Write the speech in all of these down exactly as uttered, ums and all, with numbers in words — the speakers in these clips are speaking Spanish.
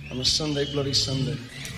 On a Sunday, bloody Sunday.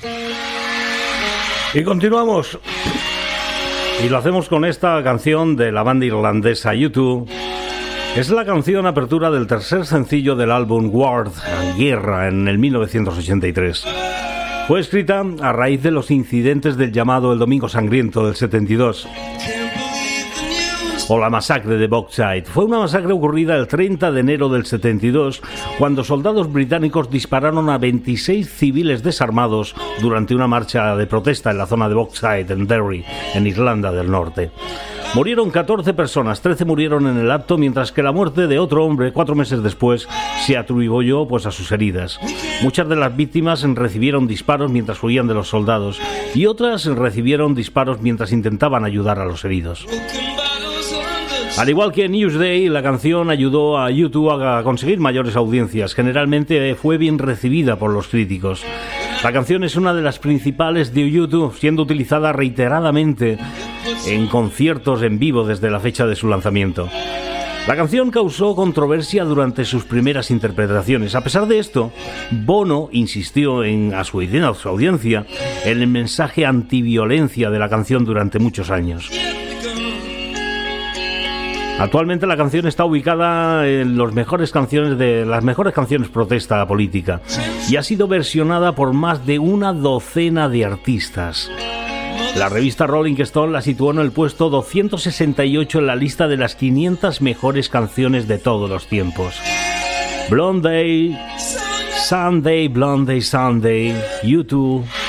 Y continuamos. Y lo hacemos con esta canción de la banda irlandesa U dos. Es la canción apertura del tercer sencillo del álbum War, Guerra, en el mil novecientos ochenta y tres. Fue escrita a raíz de los incidentes del llamado El Domingo Sangriento del setenta y dos. O la masacre de Bogside. Fue una masacre ocurrida el treinta de enero del setenta y dos, cuando soldados británicos dispararon a veintiséis civiles desarmados durante una marcha de protesta en la zona de Bogside, en Derry, en Irlanda del Norte. Murieron catorce personas, trece murieron en el acto, mientras que la muerte de otro hombre, cuatro meses después, se atribuyó pues, a sus heridas. Muchas de las víctimas recibieron disparos mientras huían de los soldados, y otras recibieron disparos mientras intentaban ayudar a los heridos. Al igual que Newsday, la canción ayudó a U dos a conseguir mayores audiencias. Generalmente fue bien recibida por los críticos. La canción es una de las principales de U dos, siendo utilizada reiteradamente en conciertos en vivo desde la fecha de su lanzamiento. La canción causó controversia durante sus primeras interpretaciones. A pesar de esto, Bono insistió en, a, su, a su audiencia en el mensaje antiviolencia de la canción durante muchos años. Actualmente la canción está ubicada en los mejores canciones de las mejores canciones protesta política y ha sido versionada por más de una docena de artistas. La revista Rolling Stone la situó en el puesto doscientos sesenta y ocho en la lista de las quinientas mejores canciones de todos los tiempos. Blonde Sunday, Blonde Sunday, U dos.